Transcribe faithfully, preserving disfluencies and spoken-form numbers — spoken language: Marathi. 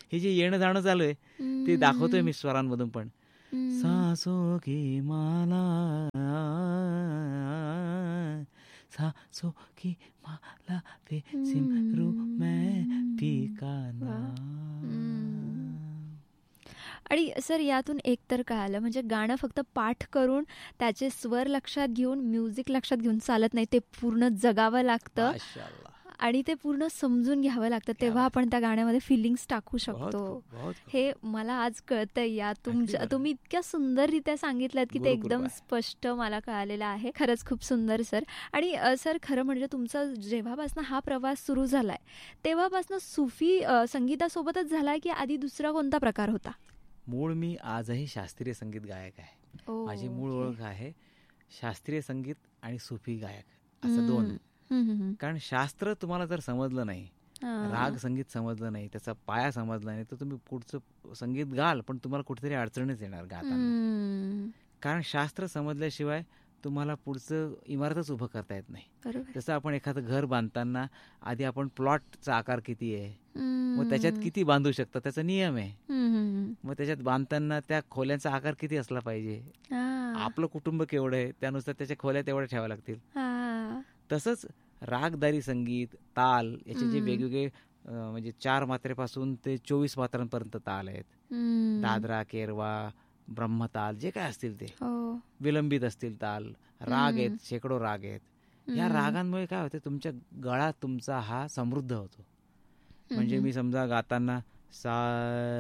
हे जे येणं जाणं चालू आहे ते दाखवतोय मी स्वरांमधून पण. सांसों की माला, सांसों की माला पे सिमरू मैं पीका नाम. आणि सर यातून एक तर कळालं, म्हणजे गाणं फक्त पाठ करून त्याचे स्वर लक्षात घेऊन म्युझिक लक्षात घेऊन चालत नाही, ते पूर्ण जगावं लागतं माशाअल्लाह. आणि ते पूर्ण समजून घ्यावं लागतं, तेव्हा आपण त्या गाण्यामध्ये फिलिंग्स टाकू शकतो. हे मला आज कळतंय. या तुमच्या तुम्ही इतक्या सुंदररित्या सांगितलं की ते एकदम स्पष्ट मला कळालेलं आहे. खरंच खूप सुंदर सर. आणि सर खरं म्हणजे तुमचा जेव्हापासून हा प्रवास सुरू झालाय तेव्हापासून सुफी संगीतासोबतच झालाय की आधी दुसरा कोणता प्रकार होता? मूळ मी आजही शास्त्रीय संगीत गायक आहे. माझी मूळ ओळख आहे शास्त्रीय संगीत आणि सुफी गायक असं दोन. कारण शास्त्र तुम्हाला जर समजलं नाही, राग संगीत समजलं नाही, त्याचा पाया समजला नाही, तर तुम्ही पुढचं संगीत गाल पण तुम्हाला कुठेतरी अडचणीच येणार गाताना. कारण शास्त्र समजल्याशिवाय तुम्हाला पुढचं इमारतच उभं करता येत नाही. जसं आपण एखादं घर बांधताना आधी आपण प्लॉटचा आकार किती आहे, मग त्याच्यात किती बांधू शकता त्याचा नियम आहे. मग त्याच्यात बांधताना त्या खोल्यांचा आकार किती असला पाहिजे, आपलं कुटुंब केवढं आहे त्यानुसार त्याच्या खोल्या तेवढ्या ठेवाव्या लागतील. तसंच रागदारी संगीत, ताल याचे जे वेगवेगळे म्हणजे चार मात्रेपासून ते चोवीस मात्रांपर्यंत ताल आहेत. दादरा, केरवा, ब्रह्मताल जे काय असतील ते, विलंबित असतील ताल, राग आहेत, शेकडो राग आहेत. या रागांमुळे काय होते, तुमच्या गळा तुमचा हा समृद्ध होतो. म्हणजे मी समजा गाताना सा